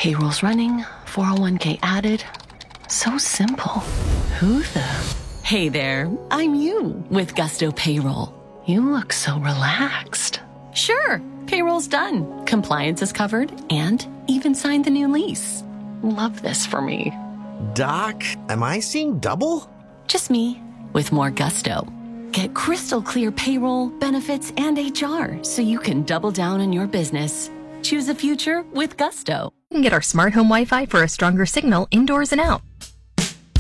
Payroll's running, 401k added. So simple. Who the? Hey there, I'm you with Gusto Payroll. You look so relaxed. Sure, payroll's done. Compliance is covered and even signed the new lease. Love this for me. Doc, am I seeing double? Just me with more gusto. Get crystal clear payroll, benefits, and HR so you can double down on your business. Choose a future with Gusto. You can get our smart home Wi-Fi for a stronger signal indoors and out.